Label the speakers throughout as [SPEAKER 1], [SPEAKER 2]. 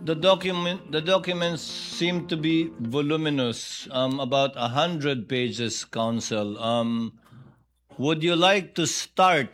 [SPEAKER 1] The documents seem to be voluminous, about 100 pages, Counsel. Would you like to start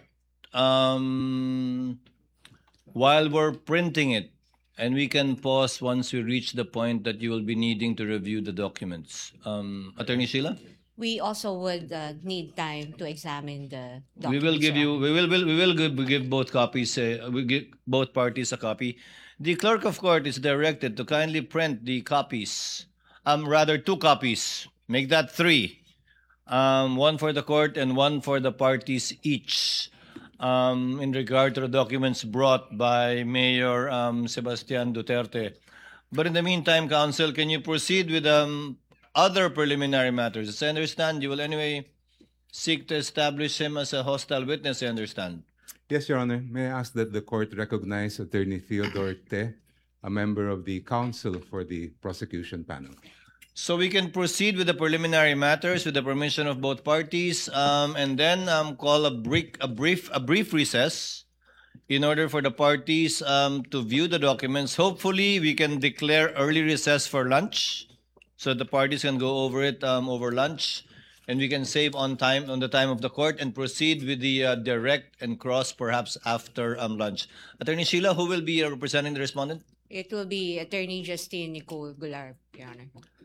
[SPEAKER 1] while we're printing it? And we can pause once we reach the point that you will be needing to review the documents. Attorney Sheila?
[SPEAKER 2] We also would need time to examine the
[SPEAKER 1] We will
[SPEAKER 2] documents,
[SPEAKER 1] give
[SPEAKER 2] Your
[SPEAKER 1] you.
[SPEAKER 2] Honor.
[SPEAKER 1] We will give both copies. We give both parties a copy. The clerk of court is directed to kindly print the copies. Rather 2 copies. Make that 3. One for the court and one for the parties each. In regard to the documents brought by Mayor Sebastian Duterte. But in the meantime, Counsel, can you proceed with other preliminary matters? As I understand, you will anyway seek to establish him as a hostile witness, I understand.
[SPEAKER 3] Yes, Your Honor. May I ask that the court recognize Attorney Theodore Te, a member of the counsel for the prosecution panel.
[SPEAKER 1] So we can proceed with the preliminary matters with the permission of both parties, and then call a brief recess in order for the parties to view the documents. Hopefully, we can declare early recess for lunch, so the parties can go over it over lunch, and we can save on the time of the court and proceed with the direct and cross perhaps after lunch. Attorney Sheila, who will be representing the respondent?
[SPEAKER 2] It will be Attorney Justine Nicole Goulart, Your Honor.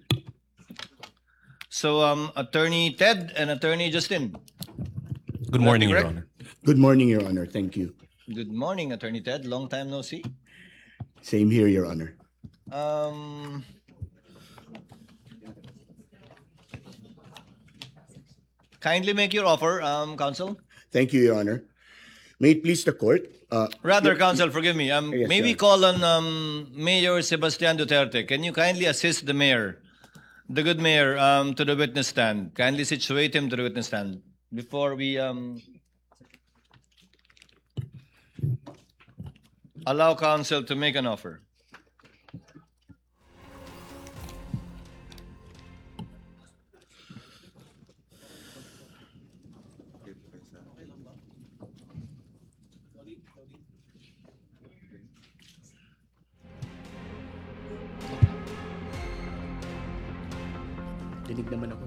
[SPEAKER 1] So, Attorney Ted and Attorney Justin.
[SPEAKER 4] Good morning, Your
[SPEAKER 1] correct?
[SPEAKER 4] Honor.
[SPEAKER 5] Good morning, Your Honor. Thank you.
[SPEAKER 1] Good morning, Attorney Ted. Long time no see.
[SPEAKER 5] Same here, Your Honor.
[SPEAKER 1] Kindly make your offer, Counsel.
[SPEAKER 5] Thank you, Your Honor. May it please the court.
[SPEAKER 1] Counsel, forgive me.
[SPEAKER 5] Yes,
[SPEAKER 1] May we
[SPEAKER 5] sir.
[SPEAKER 1] call on Mayor Sebastian Duterte? Can you kindly assist the mayor, the good mayor, to the witness stand? Kindly situate him to the witness stand before we allow counsel to make an offer.
[SPEAKER 5] Dinig naman ako.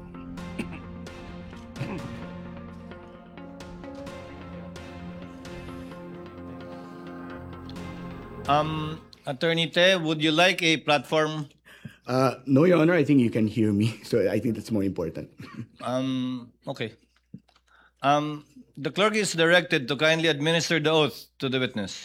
[SPEAKER 1] Attorney Te, would you like a platform?
[SPEAKER 5] No, Your Honor. I think you can hear me, so I think that's more important.
[SPEAKER 1] Okay. The clerk is directed to kindly administer the oath to the witness.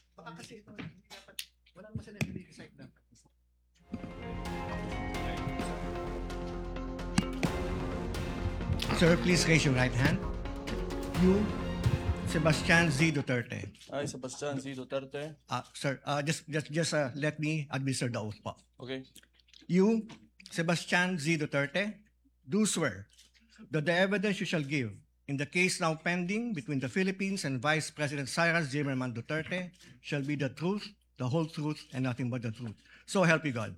[SPEAKER 6] Sir, please raise your right hand. You, Sebastian Z. Duterte.
[SPEAKER 1] I, Sebastian Z. Duterte.
[SPEAKER 6] Sir, just let me administer the oath po.
[SPEAKER 1] Okay.
[SPEAKER 6] You, Sebastian Z. Duterte, do swear that the evidence you shall give in the case now pending between the Philippines and Vice President Cyrus Zimmerman Duterte shall be the truth, the whole truth, and nothing but the truth. So help you God.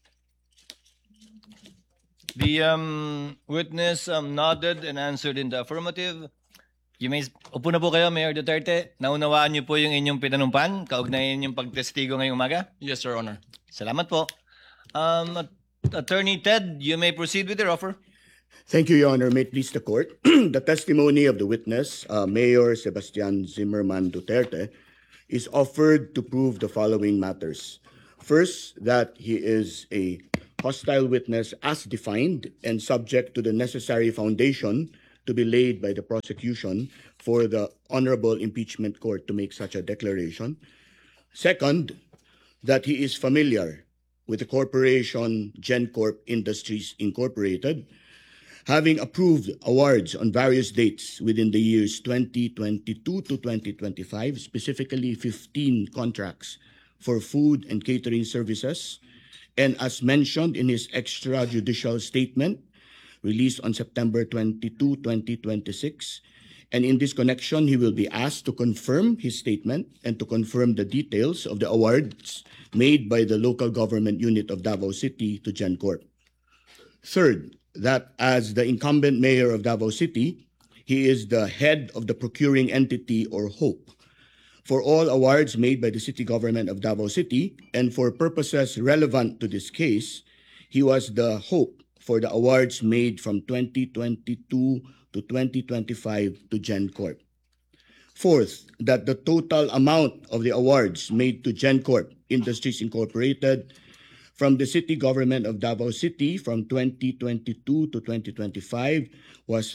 [SPEAKER 1] The witness nodded and answered in the affirmative. You may upo na po kayo, Mayor Duterte. Naunawaan niyo po yung inyong pinanumpan, kaugnayan yung pagtestigo ngayong umaga.
[SPEAKER 4] Yes, Your Honor.
[SPEAKER 1] Salamat po. Attorney Ted, you may proceed with your offer.
[SPEAKER 5] Thank you, Your Honor. May it please the court. The testimony of the witness, Mayor Sebastian Zimmerman Duterte, is offered to prove the following matters. First, that he is a hostile witness as defined and subject to the necessary foundation to be laid by the prosecution for the Honorable Impeachment Court to make such a declaration. Second, that he is familiar with the corporation GenCorp Industries Incorporated, having approved awards on various dates within the years 2022 to 2025, specifically 15 contracts for food and catering services, and as mentioned in his extrajudicial statement released on September 22, 2026, and in this connection, he will be asked to confirm his statement and to confirm the details of the awards made by the local government unit of Davao City to GenCorp. Third, that as the incumbent mayor of Davao City, he is the head of the procuring entity or HOPE, for all awards made by the city government of Davao City, and for purposes relevant to this case, he was the hope for the awards made from 2022 to 2025 to GenCorp. Fourth, that the total amount of the awards made to GenCorp Industries Incorporated from the city government of Davao City from 2022 to 2025 was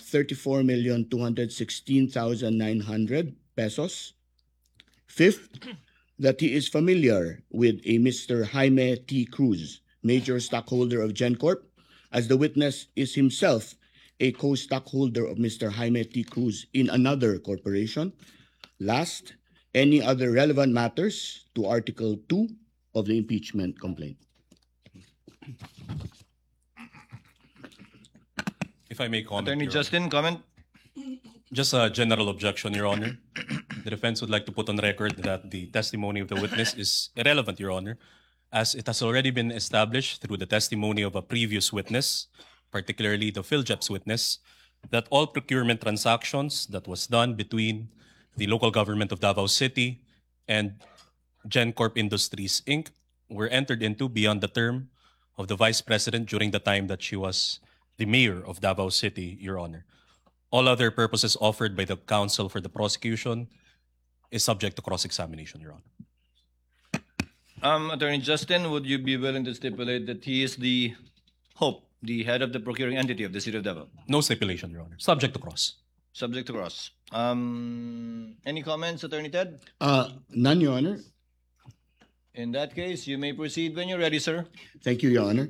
[SPEAKER 5] 34,216,900 pesos. Fifth, that he is familiar with a Mr. Jaime T. Cruz, major stockholder of GenCorp, as the witness is himself a co-stockholder of Mr. Jaime T. Cruz in another corporation. Last, any other relevant matters to Article 2 of the impeachment complaint.
[SPEAKER 4] If I may comment,
[SPEAKER 1] Attorney
[SPEAKER 4] Your
[SPEAKER 1] Justin, comment?
[SPEAKER 4] Honor. Just a general objection, Your Honor. The defense would like to put on record that the testimony of the witness is irrelevant, Your Honor, as it has already been established through the testimony of a previous witness, particularly the PhilJEP's witness, that all procurement transactions that was done between the local government of Davao City and GenCorp Industries, Inc. were entered into beyond the term of the Vice President during the time that she was the Mayor of Davao City, Your Honor. All other purposes offered by the counsel for the prosecution is subject to cross-examination, Your Honor.
[SPEAKER 1] Attorney Justin, would you be willing to stipulate that he is the hope, the head of the procuring entity of the city of Davao?
[SPEAKER 4] No stipulation, Your Honor. Subject to cross.
[SPEAKER 1] Subject to cross. Any comments, Attorney Ted?
[SPEAKER 5] None, Your Honor.
[SPEAKER 1] In that case, you may proceed when you're ready, sir.
[SPEAKER 5] Thank you, Your Honor.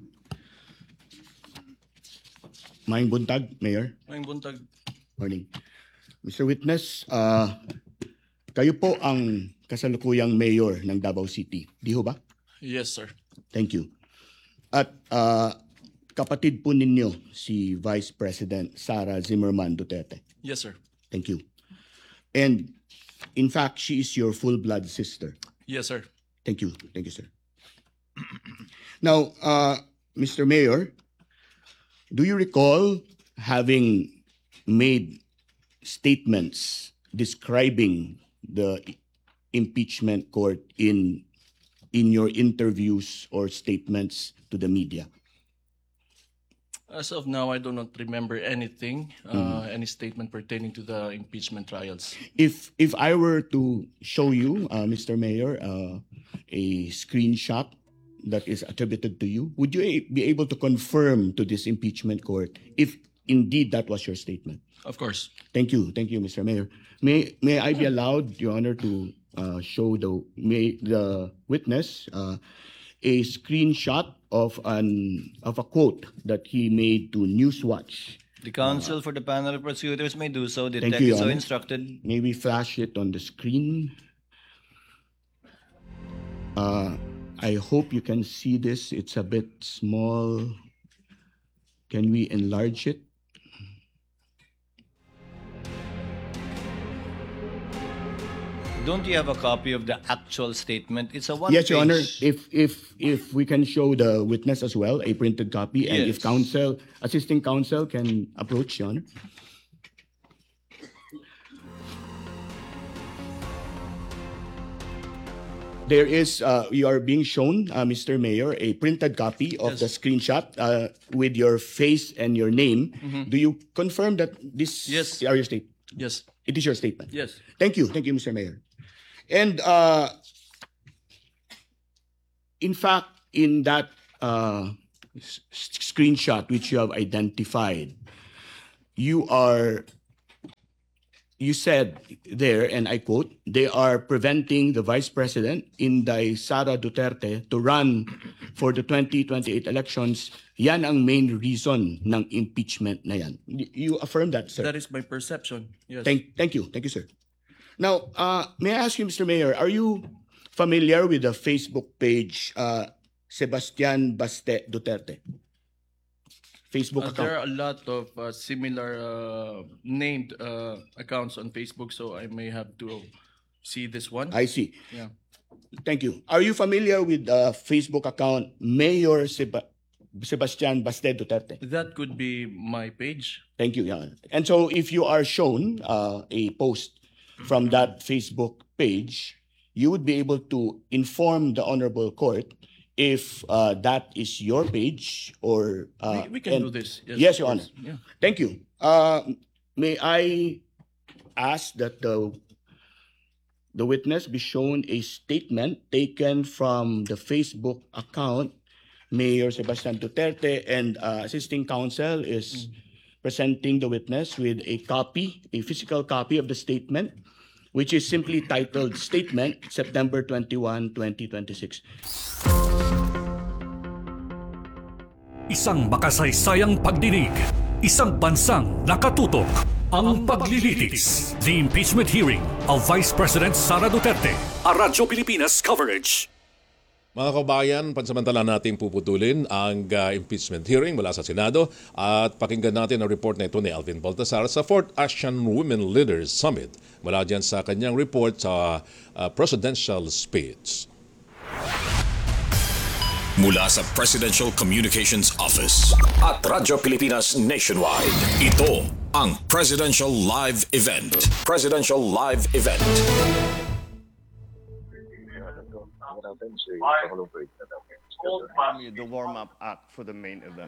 [SPEAKER 5] Maing buntag, Mayor.
[SPEAKER 1] Maing buntag.
[SPEAKER 5] Morning. Mr. Witness, kayo po ang kasalukuyang mayor ng Davao City. Di ho ba?
[SPEAKER 7] Yes, sir.
[SPEAKER 5] Thank you. At kapatid po ninyo si Vice President Sara Zimmerman Duterte.
[SPEAKER 7] Yes, sir.
[SPEAKER 5] Thank you. And in fact, she is your full-blood sister.
[SPEAKER 7] Yes, sir.
[SPEAKER 5] Thank you. Thank you, sir. Now, Mr. Mayor, do you recall having made statements describing the impeachment court in your interviews or statements to the media?
[SPEAKER 7] As of now, I do not remember anything, any statement pertaining to the impeachment trials.
[SPEAKER 5] If I were to show you, Mr. Mayor, a screenshot that is attributed to you, would you be able to confirm to this impeachment court if indeed that was your statement?
[SPEAKER 7] Of course.
[SPEAKER 5] Thank you, Mr. Mayor. May I be allowed, Your Honor, to show the witness a screenshot of a quote that he made to Newswatch.
[SPEAKER 1] The counsel for the panel of prosecutors may do so. The
[SPEAKER 5] Thank
[SPEAKER 1] tech
[SPEAKER 5] you,
[SPEAKER 1] is so
[SPEAKER 5] Your Honor.
[SPEAKER 1] instructed.
[SPEAKER 5] Maybe flash it on the screen. I hope you can see this. It's a bit small. Can we enlarge it?
[SPEAKER 1] Don't you have a copy of the actual statement? It's a one-page.
[SPEAKER 5] Yes, Your Honor. If we can show the witness as well a printed copy, and if
[SPEAKER 1] Yes.
[SPEAKER 5] assisting counsel can approach, Your Honor. There is, you are being shown, Mr. Mayor, a printed copy of the screenshot with your face and your name. Do you confirm that this
[SPEAKER 7] Yes.
[SPEAKER 5] are your state?
[SPEAKER 7] Yes.
[SPEAKER 5] It is your statement.
[SPEAKER 7] Yes.
[SPEAKER 5] Thank you, Mr. Mayor. And in fact, in that screenshot which you have identified, you said there, and I quote, they are preventing the Vice President, Inday Sara Duterte, to run for the 2028 elections. Yan ang main reason ng impeachment na yan. You affirm that, sir?
[SPEAKER 7] That is my perception. Yes.
[SPEAKER 5] Thank you, sir. Now, may I ask you, Mr. Mayor, are you familiar with the Facebook page Sebastian Baste Duterte? Facebook
[SPEAKER 7] There
[SPEAKER 5] account.
[SPEAKER 7] are a lot of similar named accounts on Facebook, so I may have to see this one.
[SPEAKER 5] I see.
[SPEAKER 7] Yeah.
[SPEAKER 5] Thank you. Are you familiar with the Facebook account Mayor Sebastian Baste Duterte?
[SPEAKER 7] That could be my page.
[SPEAKER 5] Thank you. Yeah. And so if you are shown a post from that Facebook page, you would be able to inform the Honorable Court if that is your page or...
[SPEAKER 7] We can do
[SPEAKER 5] and-
[SPEAKER 7] this.
[SPEAKER 5] Yes,
[SPEAKER 7] of
[SPEAKER 5] Your Honor.
[SPEAKER 7] course. Yeah.
[SPEAKER 5] Thank you. May I ask that the witness be shown a statement taken from the Facebook account, Mayor Sebastian Duterte, and assisting counsel is presenting the witness with a copy, a physical copy of the statement, which is simply titled Statement, September 21, 2026.
[SPEAKER 8] Isang makasaysayang pagdinig, isang bansang nakatutok, ang paglilitis. The impeachment hearing of Vice President Sara Duterte. A Radyo Pilipinas coverage.
[SPEAKER 9] Mga kabayan, pansamantala nating puputulin ang impeachment hearing mula sa Senado at pakinggan natin ang report na ito ni Alvin Baltasar sa 4th Asian Women Leaders Summit mula dyan sa kanyang report sa presidential speech.
[SPEAKER 10] Mula sa Presidential Communications Office at Radyo Pilipinas Nationwide, ito ang Presidential Live Event. Presidential Live Event.
[SPEAKER 11] The warm-up act for the main event.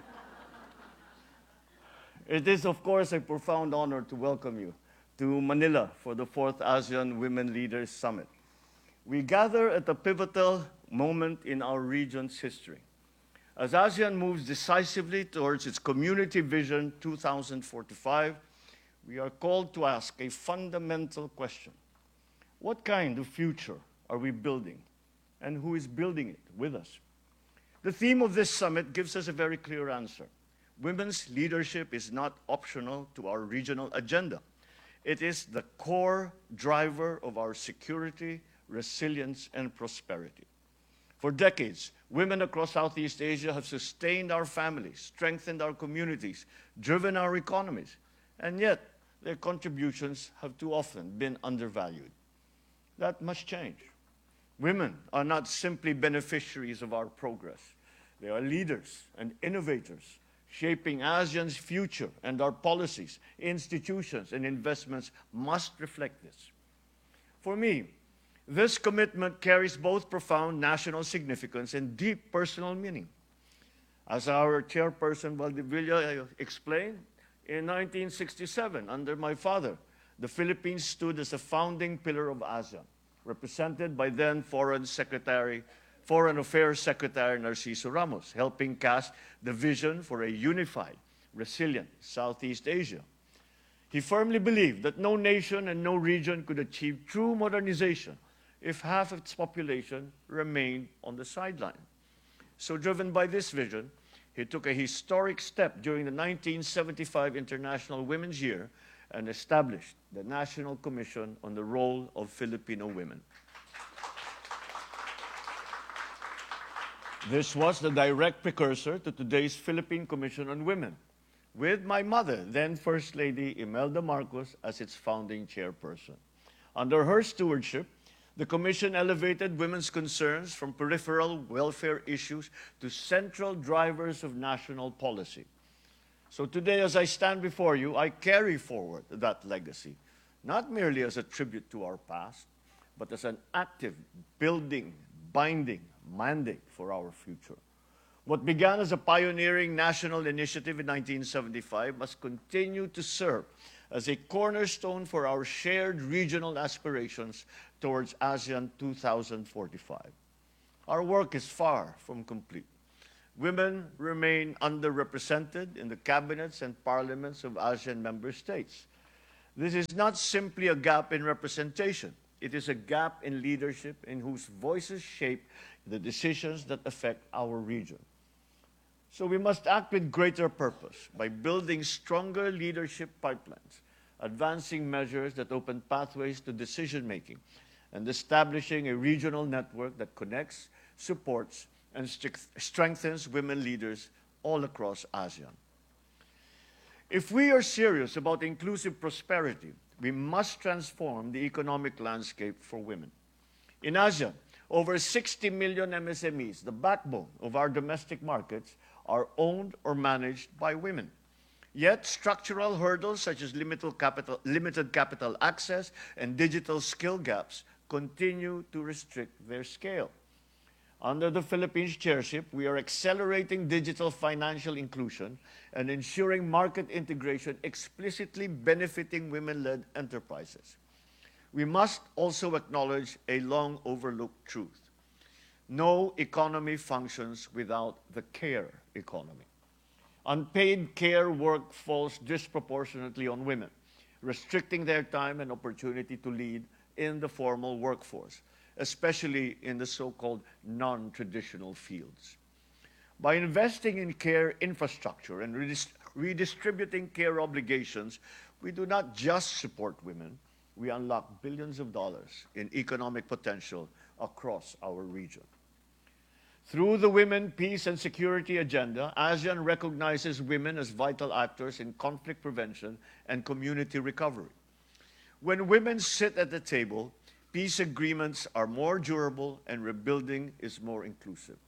[SPEAKER 11] It is, of course, a profound honor to welcome you to Manila for the 4th ASEAN Women Leaders Summit. We gather at a pivotal moment in our region's history. As ASEAN moves decisively towards its Community Vision 2045, we are called to ask a fundamental question. What kind of future are we building, and who is building it with us? The theme of this summit gives us a very clear answer. Women's leadership is not optional to our regional agenda. It is the core driver of our security, resilience, and prosperity. For decades, women across Southeast Asia have sustained our families, strengthened our communities, driven our economies, and yet their contributions have too often been undervalued. That must change. Women are not simply beneficiaries of our progress. They are leaders and innovators, shaping ASEAN's future, and our policies, institutions, and investments must reflect this. For me, this commitment carries both profound national significance and deep personal meaning. As our chairperson Valdivia explained, in 1967, under my father, the Philippines stood as a founding pillar of ASEAN, represented by then Foreign Affairs Secretary Narciso Ramos, helping cast the vision for a unified, resilient Southeast Asia. He firmly believed that no nation and no region could achieve true modernization if half of its population remained on the sideline. So driven by this vision, he took a historic step during the 1975 International Women's Year and established the National Commission on the Role of Filipino Women. This was the direct precursor to today's Philippine Commission on Women, with my mother, then First Lady Imelda Marcos, as its founding chairperson. Under her stewardship, the Commission elevated women's concerns from peripheral welfare issues to central drivers of national policy. So today, as I stand before you, I carry forward that legacy, not merely as a tribute to our past, but as an active, building, binding mandate for our future. What began as a pioneering national initiative in 1975 must continue to serve as a cornerstone for our shared regional aspirations towards ASEAN 2045. Our work is far from complete. Women remain underrepresented in the cabinets and parliaments of ASEAN member states. This is not simply a gap in representation. It is a gap in leadership in whose voices shape the decisions that affect our region. So we must act with greater purpose by building stronger leadership pipelines, advancing measures that open pathways to decision-making, and establishing a regional network that connects, supports, and strengthens women leaders all across ASEAN. If we are serious about inclusive prosperity, we must transform the economic landscape for women. In ASEAN, over 60 million MSMEs, the backbone of our domestic markets, are owned or managed by women. Yet structural hurdles such as limited capital access and digital skill gaps continue to restrict their scale. Under the Philippines chairship, we are accelerating digital financial inclusion and ensuring market integration explicitly benefiting women-led enterprises. We must also acknowledge a long overlooked truth. No economy functions without the care economy. Unpaid care work falls disproportionately on women, restricting their time and opportunity to lead in the formal workforce, especially in the so-called non-traditional fields. By investing in care infrastructure and redistributing care obligations, we do not just support women, we unlock billions of dollars in economic potential across our region. Through the Women, Peace and Security agenda, ASEAN recognizes women as vital actors in conflict prevention and community recovery. When women sit at the table, peace agreements are more durable and rebuilding is more inclusive.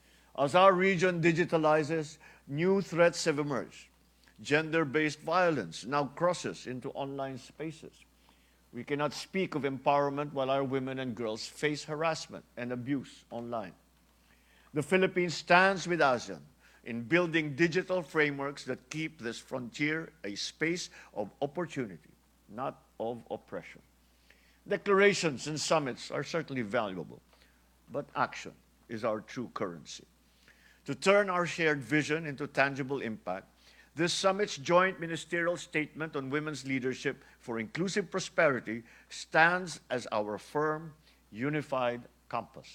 [SPEAKER 11] As our region digitalizes, new threats have emerged. Gender-based violence now crosses into online spaces. We cannot speak of empowerment while our women and girls face harassment and abuse online. The Philippines stands with ASEAN in building digital frameworks that keep this frontier a space of opportunity, not of oppression. Declarations and summits are certainly valuable, but action is our true currency. To turn our shared vision into tangible impact, this summit's joint ministerial statement on women's leadership for inclusive prosperity stands as our firm, unified compass.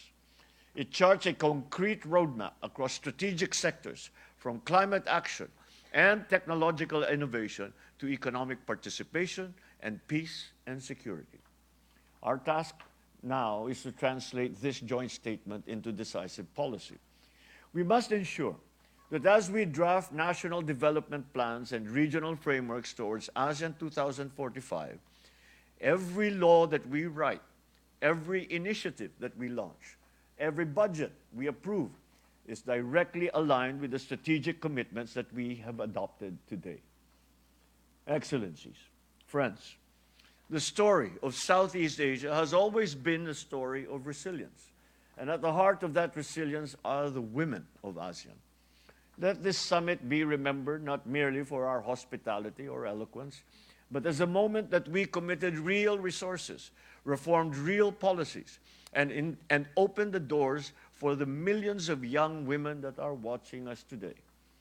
[SPEAKER 11] It charts a concrete roadmap across strategic sectors, from climate action and technological innovation to economic participation and peace and security. Our task now is to translate this joint statement into decisive policy. We must ensure that as we draft national development plans and regional frameworks towards ASEAN 2045, every law that we write, every initiative that we launch, every budget we approve is directly aligned with the strategic commitments that we have adopted today. Excellencies, friends, the story of Southeast Asia has always been a story of resilience. And at the heart of that resilience are the women of ASEAN. Let this summit be remembered not merely for our hospitality or eloquence, but as a moment that we committed real resources, reformed real policies, and opened the doors for the millions of young women that are watching us today.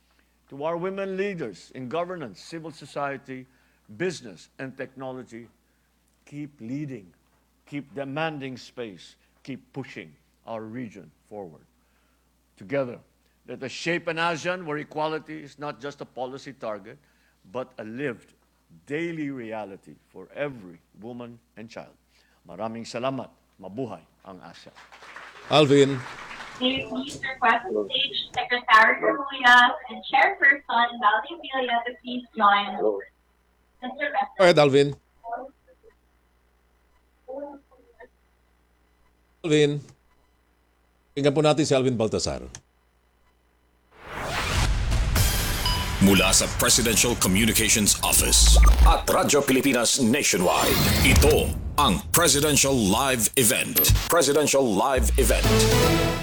[SPEAKER 11] To our women leaders in governance, civil society, business, and technology, keep leading, keep demanding space, keep pushing our region forward. Together, let us shape an ASEAN where equality is not just a policy target, but a lived, daily reality for every woman and child. Maraming salamat. Mabuhay ang ASEAN.
[SPEAKER 9] Alvin.
[SPEAKER 12] May we please request the stage Secretary Remulla and Chairperson Valding Villa to please join. Mr. Bester.
[SPEAKER 9] Go ahead, Alvin. Alvin. Tingnan po natin si Alvin Baltasar.
[SPEAKER 10] Mula sa Presidential Communications Office at Radyo Pilipinas Nationwide, ito ang Presidential Live Event. Presidential Live Event.